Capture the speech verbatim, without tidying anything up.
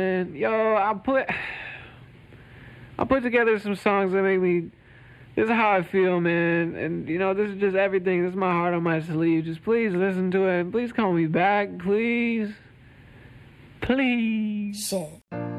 And yo, I put I put together some songs that make me. This is how I feel, man. And you know, this is just everything. This is my heart on my sleeve. Just please listen to it. Please call me back, please. Please. Shit.